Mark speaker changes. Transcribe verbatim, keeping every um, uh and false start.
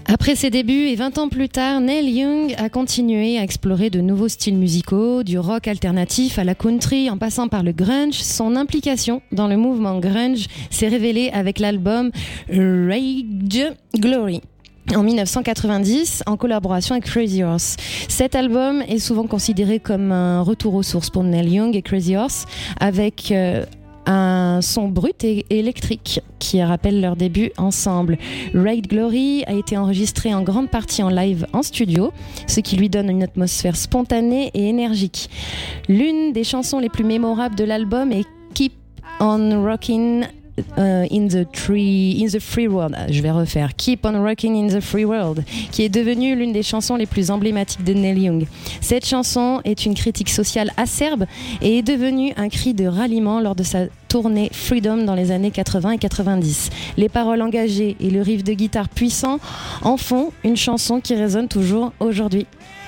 Speaker 1: Après ses débuts et vingt ans plus tard, Neil Young a continué à explorer de nouveaux styles musicaux, du rock alternatif à la country en passant par le grunge. Son implication dans le mouvement grunge s'est révélée avec l'album Rage Glory en dix-neuf cent quatre-vingt-dix, en collaboration avec Crazy Horse. Cet album est souvent considéré comme un retour aux sources pour Neil Young et Crazy Horse, avec euh, un son brut et électrique qui rappelle leur début ensemble. Raid Glory a été enregistré en grande partie en live en studio, ce qui lui donne une atmosphère spontanée et énergique. L'une des chansons les plus mémorables de l'album est Keep on Rockin' Uh, in the tree, in the free world. Je vais refaire. Keep on rocking in the free world, qui est devenue l'une des chansons les plus emblématiques de Neil Young. Cette chanson est une critique sociale acerbe et est devenue un cri de ralliement lors de sa tournée Freedom dans les années quatre-vingts et quatre-vingt-dix. Les paroles engagées et le riff de guitare puissant en font une chanson qui résonne toujours aujourd'hui.